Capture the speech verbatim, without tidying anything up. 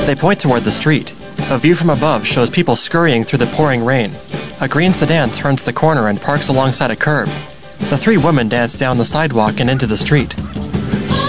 They point toward the street. A view from above shows people scurrying through the pouring rain. A green sedan turns the corner and parks alongside a curb. The three women dance down the sidewalk and into the street.